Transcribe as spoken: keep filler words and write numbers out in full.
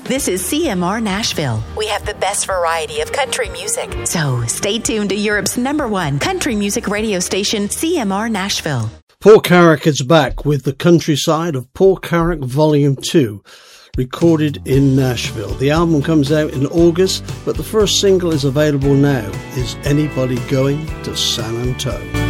This is C M R Nashville. We have the best variety of country music. So stay tuned to Europe's number one country music radio station, C M R Nashville. Paul Carrack is back with the countryside of Paul Carrack Volume two, recorded in Nashville. The album comes out in August, but the first single is available now, Is Anybody Going to San Antonio?